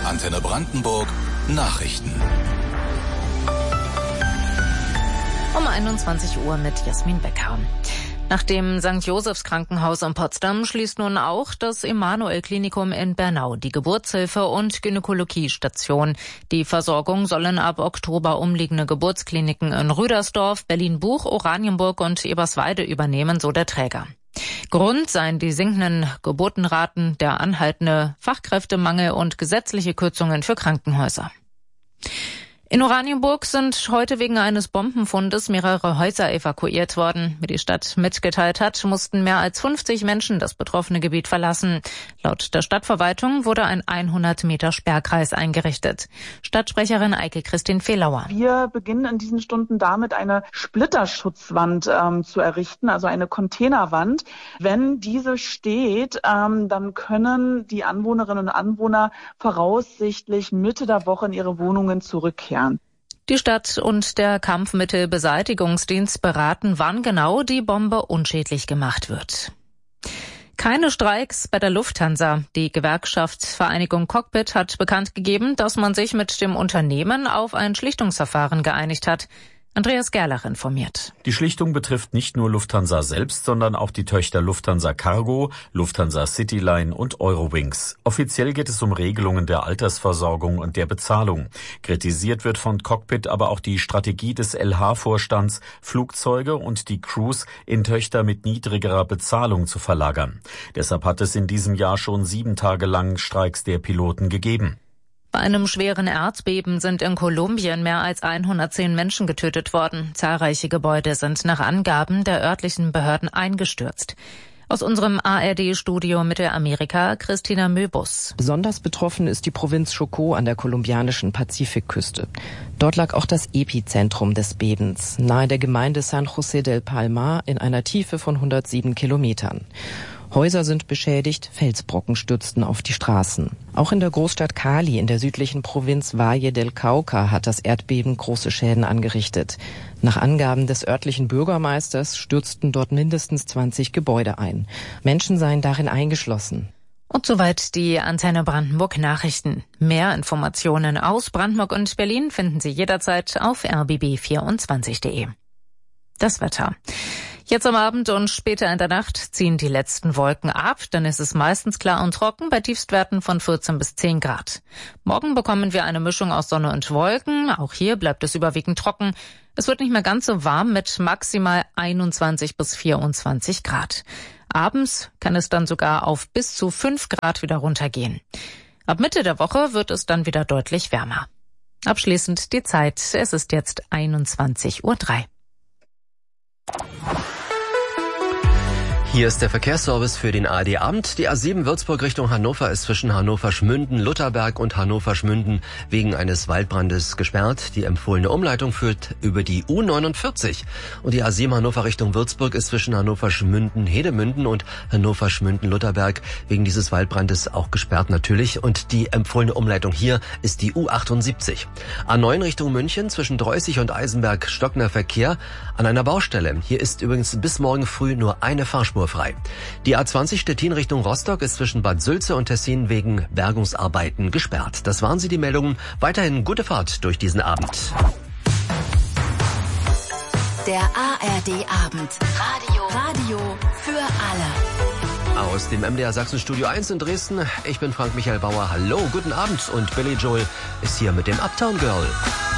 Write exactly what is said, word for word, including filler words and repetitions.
Antenne Brandenburg Nachrichten. Um einundzwanzig Uhr mit Jasmin Becker. Nach dem Sankt Josephs Krankenhaus in Potsdam schließt nun auch das Emanuel-Klinikum in Bernau die Geburtshilfe- und Gynäkologiestation. Die Versorgung sollen ab Oktober umliegende Geburtskliniken in Rüdersdorf, Berlin-Buch, Oranienburg und Eberswalde übernehmen, so der Träger. Grund seien die sinkenden Geburtenraten, der anhaltende Fachkräftemangel und gesetzliche Kürzungen für Krankenhäuser. In Oranienburg sind heute wegen eines Bombenfundes mehrere Häuser evakuiert worden. Wie die Stadt mitgeteilt hat, mussten mehr als fünfzig Menschen das betroffene Gebiet verlassen. Laut der Stadtverwaltung wurde ein hundert Meter Sperrkreis eingerichtet. Stadtsprecherin Eike Christin Fehlauer. Wir beginnen in diesen Stunden damit, eine Splitterschutzwand ähm, zu errichten, also eine Containerwand. Wenn diese steht, ähm, dann können die Anwohnerinnen und Anwohner voraussichtlich Mitte der Woche in ihre Wohnungen zurückkehren. Die Stadt und der Kampfmittelbeseitigungsdienst beraten, wann genau die Bombe unschädlich gemacht wird. Keine Streiks bei der Lufthansa. Die Gewerkschaftsvereinigung Cockpit hat bekannt gegeben, dass man sich mit dem Unternehmen auf ein Schlichtungsverfahren geeinigt hat. Andreas Gerlach informiert. Die Schlichtung betrifft nicht nur Lufthansa selbst, sondern auch die Töchter Lufthansa Cargo, Lufthansa Cityline und Eurowings. Offiziell geht es um Regelungen der Altersversorgung und der Bezahlung. Kritisiert wird von Cockpit aber auch die Strategie des L H-Vorstands, Flugzeuge und die Crews in Töchter mit niedrigerer Bezahlung zu verlagern. Deshalb hat es in diesem Jahr schon sieben Tage lang Streiks der Piloten gegeben. Bei einem schweren Erdbeben sind in Kolumbien mehr als hundertzehn Menschen getötet worden. Zahlreiche Gebäude sind nach Angaben der örtlichen Behörden eingestürzt. Aus unserem A R D-Studio Mittelamerika, Christina Möbus. Besonders betroffen ist die Provinz Chocó an der kolumbianischen Pazifikküste. Dort lag auch das Epizentrum des Bebens, nahe der Gemeinde San José del Palmar in einer Tiefe von hundertsieben Kilometern. Häuser sind beschädigt, Felsbrocken stürzten auf die Straßen. Auch in der Großstadt Cali in der südlichen Provinz Valle del Cauca hat das Erdbeben große Schäden angerichtet. Nach Angaben des örtlichen Bürgermeisters stürzten dort mindestens zwanzig Gebäude ein. Menschen seien darin eingeschlossen. Und soweit die Antenne Brandenburg Nachrichten. Mehr Informationen aus Brandenburg und Berlin finden Sie jederzeit auf r b b vierundzwanzig punkt de. Das Wetter. Jetzt am Abend und später in der Nacht ziehen die letzten Wolken ab, dann ist es meistens klar und trocken bei Tiefstwerten von vierzehn bis zehn Grad. Morgen bekommen wir eine Mischung aus Sonne und Wolken, auch hier bleibt es überwiegend trocken. Es wird nicht mehr ganz so warm mit maximal einundzwanzig bis vierundzwanzig Grad. Abends kann es dann sogar auf bis zu fünf Grad wieder runtergehen. Ab Mitte der Woche wird es dann wieder deutlich wärmer. Abschließend die Zeit, es ist jetzt einundzwanzig Uhr drei. Hier ist der Verkehrsservice für den A R D-Abend. Die A sieben Würzburg Richtung Hannover ist zwischen Hannover-Schmünden, Lutherberg und Hannover-Schmünden wegen eines Waldbrandes gesperrt. Die empfohlene Umleitung führt über die U neunundvierzig. Und die A sieben Hannover Richtung Würzburg ist zwischen Hannover-Schmünden, Hedemünden und Hannover-Schmünden-Lutherberg wegen dieses Waldbrandes auch gesperrt natürlich. Und die empfohlene Umleitung hier ist die U achtundsiebzig. A neun Richtung München zwischen Dreußig und Eisenberg stockender Verkehr an einer Baustelle. Hier ist übrigens bis morgen früh nur eine Fahrspur frei. Die A zwanzig Stettin Richtung Rostock ist zwischen Bad Sülze und Tessin wegen Bergungsarbeiten gesperrt. Das waren sie, die Meldungen. Weiterhin gute Fahrt durch diesen Abend. Der A R D-Abend. Radio. Radio für alle. Aus dem M D R Sachsen Studio eins in Dresden. Ich bin Frank Michael Bauer. Hallo, guten Abend. Und Billy Joel ist hier mit dem Uptown Girl.